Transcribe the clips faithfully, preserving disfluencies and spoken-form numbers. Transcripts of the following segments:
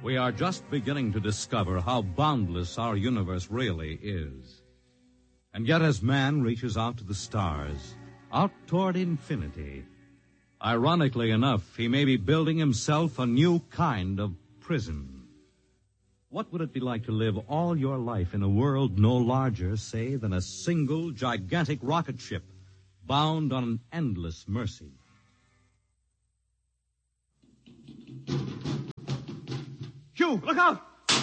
We are just beginning to discover how boundless our universe really is. And yet as man reaches out to the stars, out toward infinity, ironically enough, he may be building himself a new kind of prison. What would it be like to live all your life in a world no larger, say, than a single gigantic rocket ship bound on an endless mercy? Hugh, look out!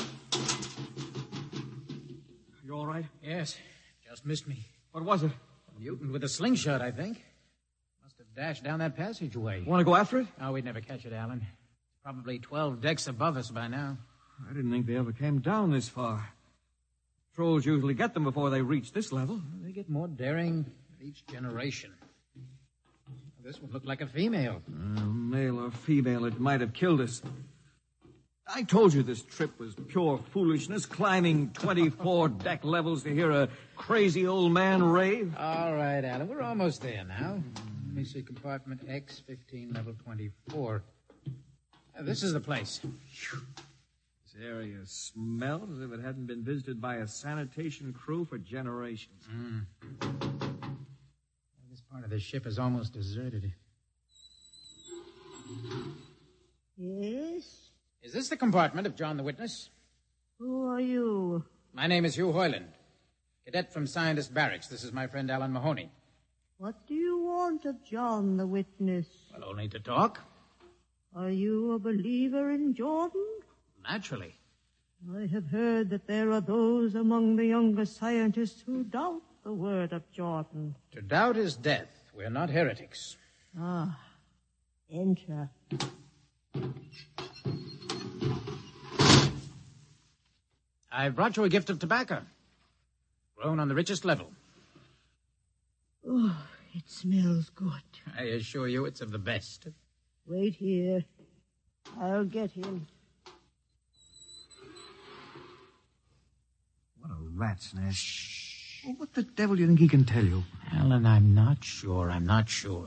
You all right? Yes, just missed me. What was it? A mutant with a slingshot, I think. Must have dashed down that passageway. Want to go after it? Oh, we'd never catch it, Alan. Probably twelve decks above us by now. I didn't think they ever came down this far. Trolls usually get them before they reach this level. They get more daring with each generation. This one looked like a female. Uh, male or female, it might have killed us. I told you this trip was pure foolishness, climbing twenty-four deck levels to hear a crazy old man rave. All right, Alan, we're almost there now. Let me see, compartment X, fifteen, level twenty-four. Uh, this is the place. This area smells as if it hadn't been visited by a sanitation crew for generations. Mm. This part of the ship is almost deserted. Yes? Is this the compartment of John the Witness? Who are you? My name is Hugh Hoyland, cadet from Scientist Barracks. This is my friend Alan Mahoney. What do you want of John the Witness? Well, only to talk. Are you a believer in Jordan? Naturally. I have heard that there are those among the younger scientists who doubt the word of Jordan. To doubt is death. We're not heretics. Ah, enter. I've brought you a gift of tobacco, grown on the richest level. Oh, it smells good. I assure you it's of the best. Wait here. I'll get him. What a rat's nest. Well, what the devil do you think he can tell you? Alan, I'm not sure. I'm not sure.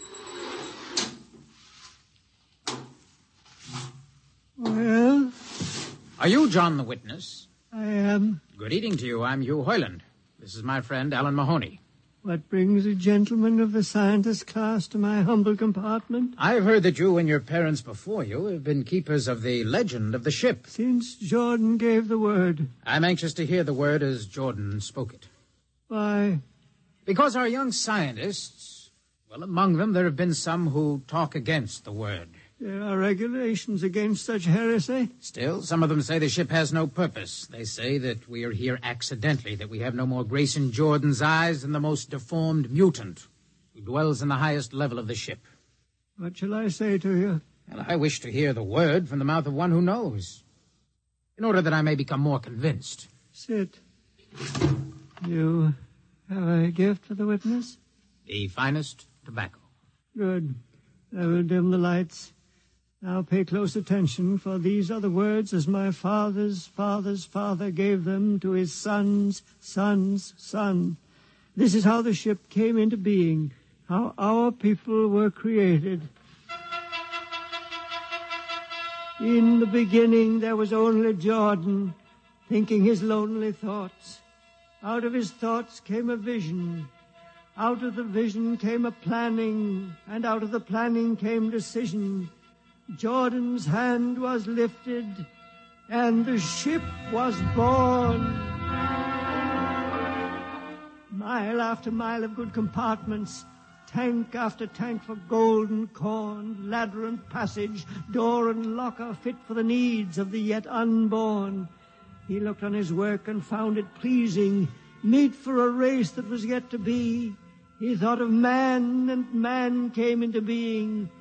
Well? Are you John the Witness? I am. Good evening to you. I'm Hugh Hoyland. This is my friend Alan Mahoney. What brings a gentleman of the scientist class to my humble compartment? I've heard that you and your parents before you have been keepers of the legend of the ship. Since Jordan gave the word. I'm anxious to hear the word as Jordan spoke it. Why? Because our young scientists, well, among them there have been some who talk against the word. There are regulations against such heresy. Still, some of them say the ship has no purpose. They say that we are here accidentally, that we have no more grace in Jordan's eyes than the most deformed mutant who dwells in the highest level of the ship. What shall I say to you? Well, I wish to hear the word from the mouth of one who knows, in order that I may become more convinced. Sit. You have a gift for the witness? The finest tobacco. Good. I will dim the lights. Now pay close attention, for these are the words as my father's father's father gave them to his son's son's son. This is how the ship came into being, how our people were created. In the beginning there was only Jordan, thinking his lonely thoughts. Out of his thoughts came a vision. Out of the vision came a planning, and out of the planning came decision. Jordan's hand was lifted, and the ship was born. Mile after mile of good compartments, tank after tank for gold and corn, ladder and passage, door and locker fit for the needs of the yet unborn. He looked on his work and found it pleasing, meet for a race that was yet to be. He thought of man, and man came into being.